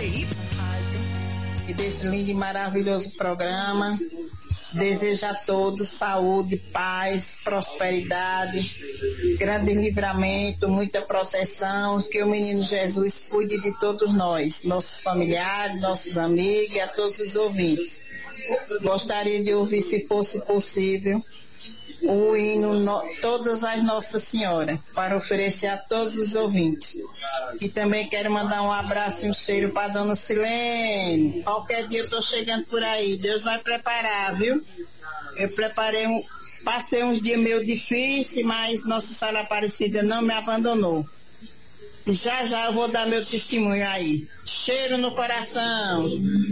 E desse lindo e maravilhoso programa, desejo a todos saúde, paz, prosperidade, grande livramento, muita proteção, que o menino Jesus cuide de todos nós, nossos familiares, nossos amigos e a todos os ouvintes. Gostaria de ouvir, se fosse possível, o hino Todas as Nossa Senhora, para oferecer a todos os ouvintes. E também quero mandar um abraço e um cheiro para a dona Silene. Qualquer dia eu estou chegando por aí, Deus vai preparar, viu? Eu passei uns dias meio difíceis, mas Nossa Senhora Aparecida não me abandonou. Já eu vou dar meu testemunho aí. Cheiro no coração.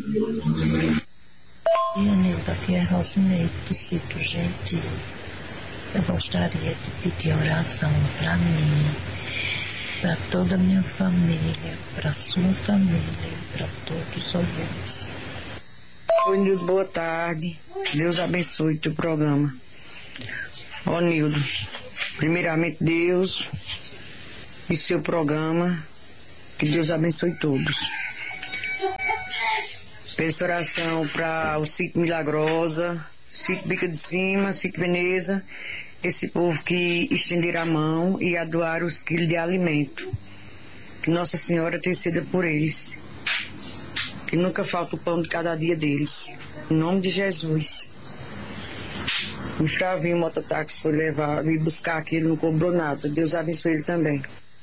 E Anilda, aqui é Rosineide do Sítio Gentil. Eu gostaria de pedir oração para mim, para toda a minha família, para a sua família e para todos os ouvintes. Oi, Nildo, boa tarde. Deus abençoe o teu programa. Ó, Nildo, primeiramente Deus e seu programa, que Deus abençoe todos. Peço oração para o Sítio Milagrosa, Sítio Bica de Cima, Sítio Veneza, esse povo que estender a mão e a doar os quilos de alimento. Que Nossa Senhora interceda por eles. Que nunca falta o pão de cada dia deles. Em nome de Jesus. O Flavinho, o mototáxi, foi levar e buscar aquilo, não cobrou nada. Deus abençoe ele também.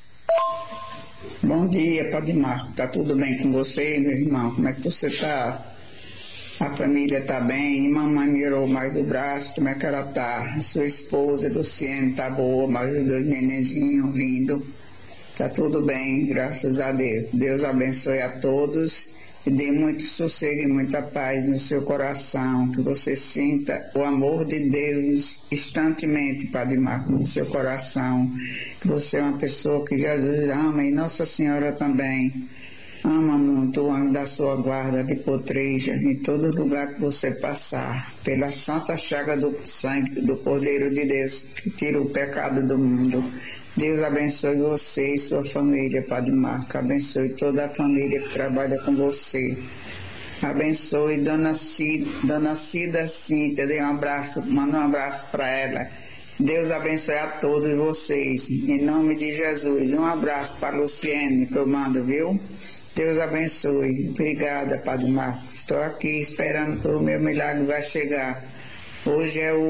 Bom dia, Padre Marco. Tá tudo bem com você, meu irmão? Como é que você tá? A família tá bem? E mamãe mirou mais do braço, como é que ela tá? A sua esposa, Luciene, tá boa, mas os dois nenenzinhos lindo. Tá tudo bem, graças a Deus. Deus abençoe a todos e dê muito sossego e muita paz no seu coração, que você sinta o amor de Deus instantemente, Padre Marco, no seu coração, que você é uma pessoa que Jesus ama e Nossa Senhora também ama muito, o anjo da sua guarda lhe proteja em todo lugar que você passar, pela santa chaga do sangue do Cordeiro de Deus, que tira o pecado do mundo. Deus abençoe você e sua família, Padre Marco. Abençoe toda a família que trabalha com você. Abençoe Dona Cida Cíntia, dê um abraço, manda um abraço para ela. Deus abençoe a todos vocês, em nome de Jesus. Um abraço para a Luciene, que eu mando, viu? Deus abençoe. Obrigada, Padre Marcos. Estou aqui esperando para o meu milagre vai chegar. Hoje é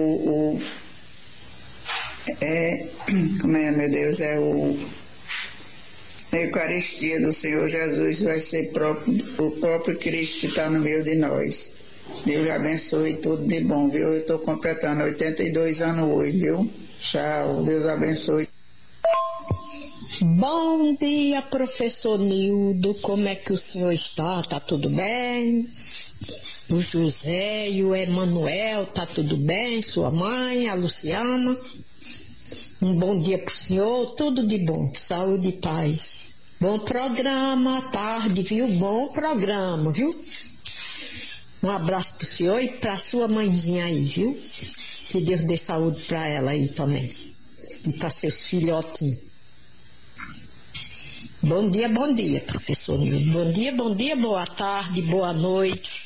como é, meu Deus, a Eucaristia do Senhor Jesus, vai ser o próprio Cristo que está no meio de nós. Deus abençoe tudo de bom, viu? Eu estou completando 82 anos hoje, viu? Tchau, Deus abençoe. Bom dia, professor Nildo, como é que o senhor está? Tá tudo bem? O José e o Emanuel, tá tudo bem? Sua mãe, a Luciana? Um bom dia pro senhor, tudo de bom, saúde e paz. Bom programa, à tarde, viu? Bom programa, viu? Um abraço pro senhor e pra sua mãezinha aí, viu? Que Deus dê saúde pra ela aí também. E pra seus filhotinhos. Bom dia, professor Nildo. Bom dia, boa tarde, boa noite.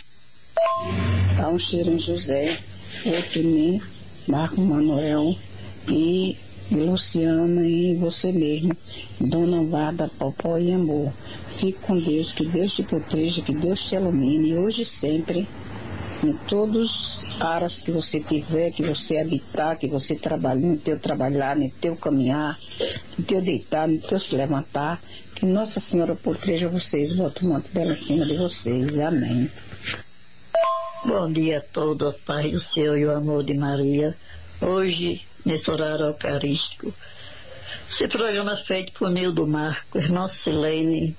Dá um cheiro em José, outro em Marco Manuel e Luciana e você mesmo, Dona Vada, Popó e Amor. Fique com Deus, que Deus te proteja, que Deus te ilumine hoje e sempre, em todas as áreas que você tiver, que você habitar, que você trabalhar, no teu trabalhar, no teu caminhar, no teu deitar, no teu se levantar, que Nossa Senhora proteja vocês, bota o manto dela em cima de vocês. Amém. Bom dia a todos, a paz do Senhor e o amor de Maria. Hoje, nesse horário eucarístico, esse programa é feito por Nildo Marco, irmã Silene,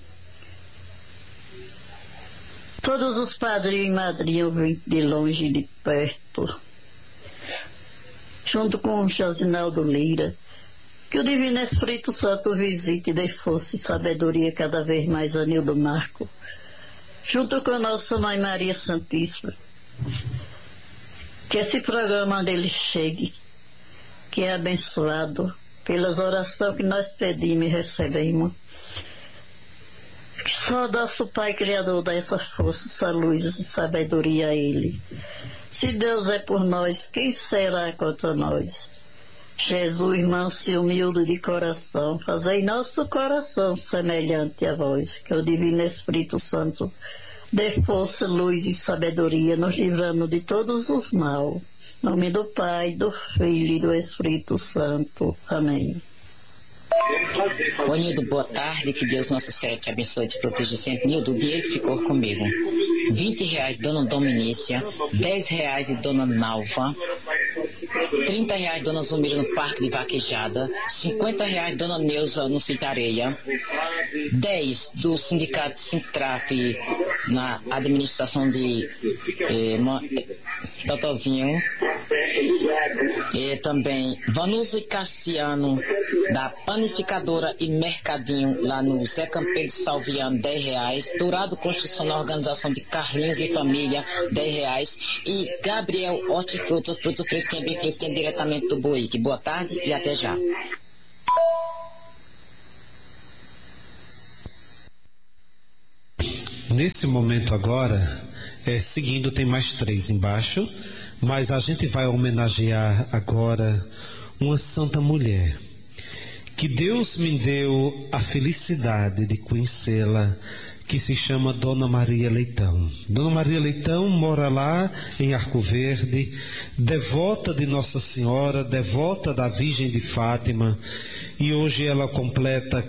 todos os padrinhos e madrinhos de longe e de perto, junto com o Josinaldo Lira, que o Divino Espírito Santo visite e dê força e sabedoria cada vez mais a Nildo Marco, junto com a nossa Mãe Maria Santíssima, que esse programa dele chegue, que é abençoado pelas orações que nós pedimos e recebemos. Só nosso Pai Criador dá essa força, essa luz, essa sabedoria a Ele. Se Deus é por nós, quem será contra nós? Jesus, manso e humilde de coração, fazei nosso coração semelhante a vós, que o Divino Espírito Santo dê força, luz e sabedoria, nos livrando de todos os mal. Em nome do Pai, do Filho e do Espírito Santo. Amém. Ô Nildo, boa tarde, que Deus Nossa Senhora te abençoe e te proteja sempre. Nildo, o dinheiro que ficou comigo: R$20, Dona Dominícia, R$10 de Dona Nalva, R$30, Dona Zumira no Parque de Vaquejada, R$50, Dona Neuza no Citareia, 10 do Sindicato Sintrap na administração de Totozinho, e também Vanusa e Cassiano da Panificadora e Mercadinho lá no Zé Campeiro de Salviano, R$10, Dourado Construção na Organização de Carlinhos e Família, R$10, e Gabriel Hortifruto, fruto fresco e bem fresquinho diretamente do Boique. Boa tarde e até já. Nesse momento agora, seguindo, tem mais 3 embaixo, mas a gente vai homenagear agora uma santa mulher, que Deus me deu a felicidade de conhecê-la, que se chama Dona Maria Leitão. Dona Maria Leitão mora lá em Arco Verde, devota de Nossa Senhora, devota da Virgem de Fátima, e hoje ela completa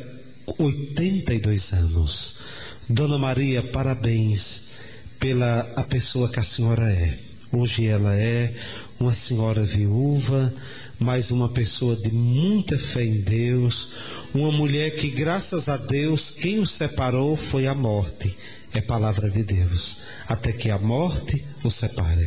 82 anos. Dona Maria, parabéns pela a pessoa que a senhora é. Hoje ela é uma senhora viúva, mas uma pessoa de muita fé em Deus, uma mulher que, graças a Deus, quem o separou foi a morte. É palavra de Deus, até que a morte o separe.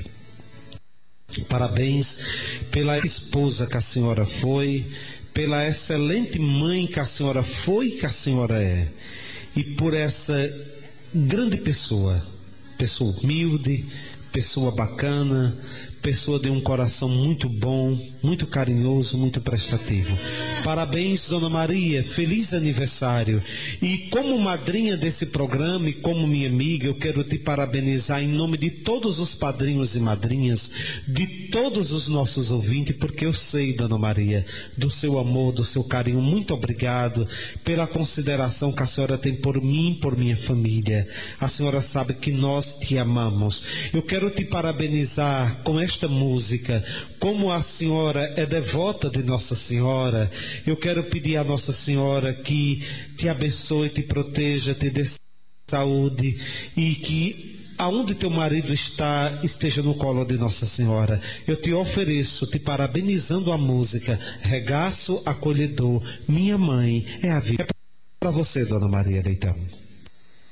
Parabéns pela esposa que a senhora foi, pela excelente mãe que a senhora foi e que a senhora é, e por essa grande pessoa humilde, pessoa bacana, pessoa de um coração muito bom, muito carinhoso, muito prestativo. Parabéns, Dona Maria, feliz aniversário. E como madrinha desse programa e como minha amiga, eu quero te parabenizar em nome de todos os padrinhos e madrinhas, de todos os nossos ouvintes, porque eu sei, Dona Maria, do seu amor, do seu carinho. Muito obrigado pela consideração que a senhora tem por mim, por minha família. A senhora sabe que nós te amamos. Eu quero te parabenizar com esta música. Como a senhora é devota de Nossa Senhora, eu quero pedir a Nossa Senhora que te abençoe, te proteja, te dê saúde, e que aonde teu marido está, esteja no colo de Nossa Senhora. Eu te ofereço, te parabenizando a música Regaço Acolhedor, Minha Mãe é a Vida. É para você, Dona Maria Leitão.